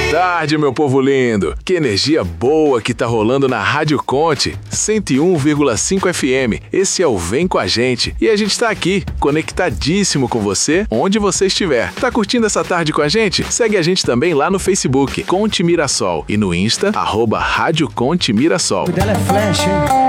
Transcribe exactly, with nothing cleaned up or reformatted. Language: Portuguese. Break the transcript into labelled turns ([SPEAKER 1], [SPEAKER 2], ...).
[SPEAKER 1] tarde, meu povo lindo! Que energia boa que tá rolando na Rádio Conte, cento e um vírgula cinco F M. Esse é o Vem Com a Gente. E a gente tá aqui, conectadíssimo com você, onde você estiver. Tá curtindo essa tarde com a gente? Segue a gente também lá no Facebook, Conte Mirassol. E no Insta, arroba Rádio Conte Mirassol.
[SPEAKER 2] Ela é flash, hein?